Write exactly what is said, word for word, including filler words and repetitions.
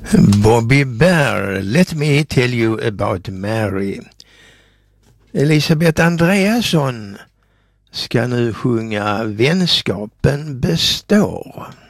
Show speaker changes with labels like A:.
A: Bobby Bear, Let me tell you about Mary. Elisabeth Andreasson ska nu sjunga Vänskapen består.